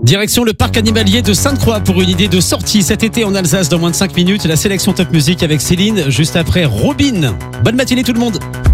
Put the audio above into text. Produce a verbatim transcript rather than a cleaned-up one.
Direction le parc animalier de Sainte-Croix pour une idée de sortie cet été en Alsace dans moins de cinq minutes. La sélection Top Music avec Céline, juste après Robin. Bonne matinée tout le monde.